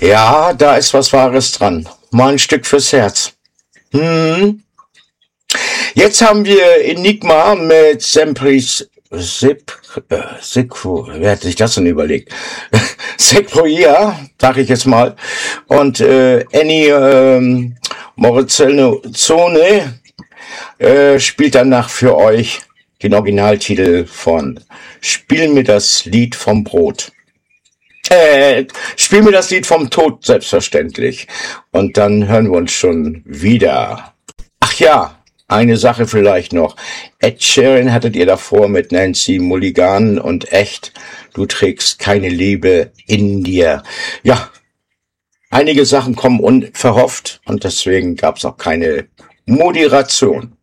Ja, da ist was Wahres dran. Mal ein Stück fürs Herz. Hm. Jetzt haben wir Enigma mit Sequoia, wer hat sich das denn überlegt? Sequoia, sag ich jetzt mal. Und Ennio Morricone spielt danach für euch den Originaltitel von Spiel mir das Lied vom Brot. Spiel mir das Lied vom Tod, selbstverständlich. Und dann hören wir uns schon wieder. Ach ja, eine Sache vielleicht noch. Ed Sheeran hattet ihr davor mit Nancy Mulligan und echt, du trägst keine Liebe in dir. Ja, einige Sachen kommen unverhofft und deswegen gab's auch keine Moderation.